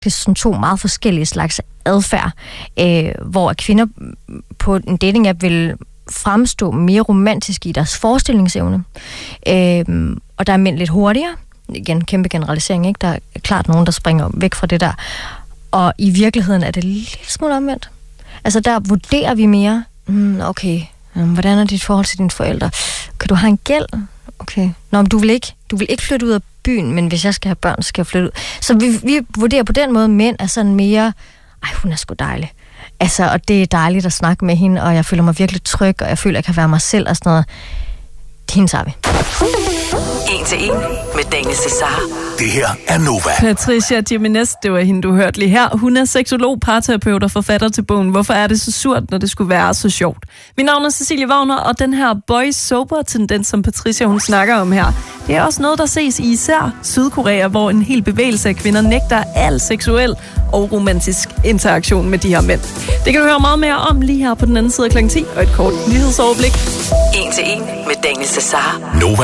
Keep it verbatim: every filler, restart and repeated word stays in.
Det er sådan to meget forskellige slags adfærd, øh, hvor kvinder på en dating-app vil fremstå mere romantiske i deres forestillingsevne. Øh, og der er mænd lidt hurtigere. Igen, kæmpe generalisering, ikke? Der er klart nogen, der springer væk fra det der. Og i virkeligheden er det lidt smule omvendt. Altså der vurderer vi mere, mm, okay, hvordan er dit forhold til dine forældre? Kan du have en gæld? Okay. Nå, men du vil ikke, du vil ikke flytte ud af byen, men hvis jeg skal have børn, så skal jeg flytte ud. Så vi, vi vurderer på den måde, mænd er sådan mere, ej, hun er sgu dejlig. Altså, og det er dejligt at snakke med hende, og jeg føler mig virkelig tryg, og jeg føler, at jeg kan være mig selv og sådan noget. Hende tager vi. En til en med Daniel Cesar. Det her er Nova. Patricia Jimenez, det var hende, du hørte lige her. Hun er seksolog, parterapeut og forfatter til bogen Hvorfor er det så surt, når det skulle være så sjovt? Mit navn er Cecilie Wagner, og den her boys sober-tendens, som Patricia hun snakker om her, det er også noget, der ses i især Sydkorea, hvor en hel bevægelse af kvinder nægter al seksuel og romantisk interaktion med de her mænd. Det kan du høre meget mere om lige her på den anden side af klokken ti, og et kort nyhedsoverblik. En til en med Daniel Cesar. Nova.